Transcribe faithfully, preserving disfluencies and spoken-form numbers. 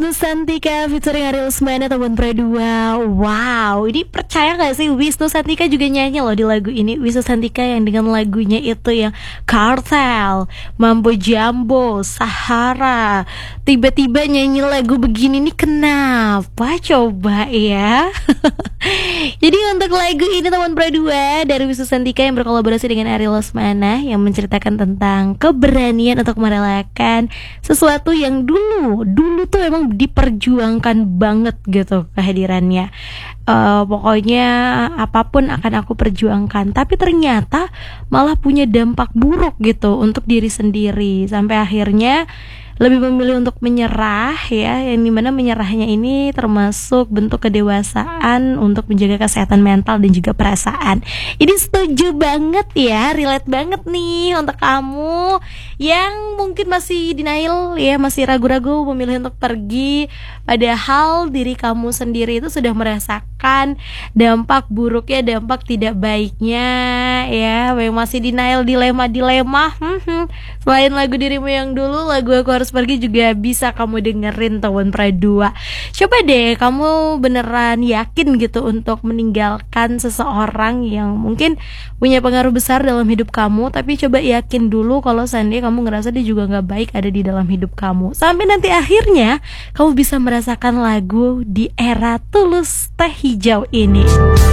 Santika featuring Ariel Lesmana Tahun Pro dua. Wow, ini percaya gak sih Wisnu Santika juga nyanyi loh di lagu ini. Wisnu Santika yang dengan lagunya itu yang Kartel, Mambo Jambo, Sahara, tiba-tiba nyanyi lagu begini nih, kenapa coba ya? Jadi untuk lagu ini Tahun Pro dua dari Wisnu Santika yang berkolaborasi dengan Ariel Lesmana, yang menceritakan tentang keberanian untuk merelakan sesuatu yang dulu dulu tuh emang diperjuangkan banget gitu kehadirannya. Uh, pokoknya apapun akan aku perjuangkan, tapi ternyata malah punya dampak buruk gitu untuk diri sendiri, sampai akhirnya lebih memilih untuk menyerah ya, yang dimana menyerahnya ini termasuk bentuk kedewasaan untuk menjaga kesehatan mental dan juga perasaan. Ini setuju banget ya, relate banget nih untuk kamu yang mungkin masih denial ya, masih ragu-ragu memilih untuk pergi, padahal diri kamu sendiri itu sudah merasakan dampak buruknya, dampak tidak baiknya ya, yang masih denial, dilema-dilema. hmm, Selain lagu dirimu yang dulu, lagu Aku Harus Pergi juga bisa kamu dengerin Tahun Pro dua. Coba deh kamu beneran yakin gitu untuk meninggalkan seseorang yang mungkin punya pengaruh besar dalam hidup kamu, tapi coba yakin dulu kalau seandainya kamu ngerasa dia juga gak baik ada di dalam hidup kamu, sampai nanti akhirnya kamu bisa merasakan lagu Di Era Tulus Teh Hijau ini.